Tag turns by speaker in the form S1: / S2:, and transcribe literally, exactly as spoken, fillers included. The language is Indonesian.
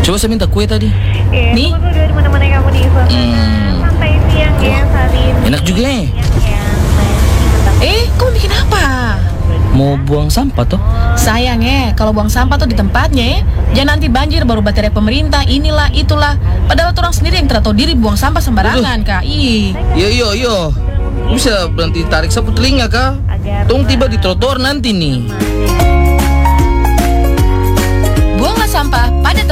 S1: Coba saya minta kue tadi.
S2: Eh,
S3: Nih.
S2: tunggu dulu di mana-mana kamu di suasana
S1: Hmm.
S2: santai siang ya, Salin.
S1: Enak juga ya.
S2: Siang ya. Nah,
S3: Eh, kamu bikin apa?
S1: Mau buang sampah toh?
S3: Sayang ya, kalau buang sampah tuh di tempatnya ya. Jangan nanti banjir baru baterai pemerintah, inilah, itulah. Padahal orang sendiri yang tidak tahu diri buang sampah sembarangan, Kak. Ih.
S1: Yo yo yo. Bisa berhenti tarik sapu telinga kah? Tung tiba di trotoar nanti nih.
S3: Buanglah sampah pada